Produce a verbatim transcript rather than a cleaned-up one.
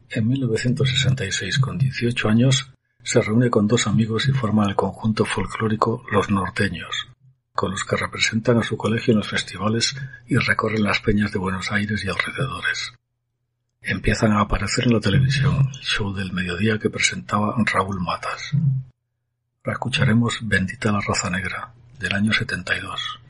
En mil novecientos sesenta y seis, con dieciocho años, se reúne con dos amigos y forman el conjunto folclórico Los Norteños, con los que representan a su colegio en los festivales y recorren las peñas de Buenos Aires y alrededores. Empiezan a aparecer en la televisión, el show del mediodía que presentaba Raúl Matas. Ahora escucharemos Bendita la raza negra, del año setenta y dos.